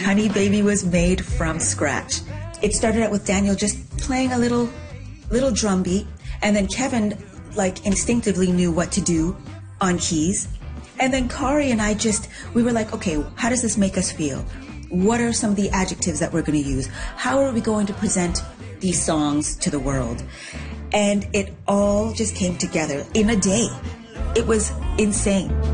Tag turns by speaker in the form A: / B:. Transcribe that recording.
A: Honey Baby was made from scratch. It started out with Daniel just playing a little drum beat, and then Kevin like instinctively knew what to do on keys. And then Kari and I we were like, okay, how does this make us feel? What are some of the adjectives that we're going to use? How are we going to present these songs to the world? And it all just came together in a day. It was insane.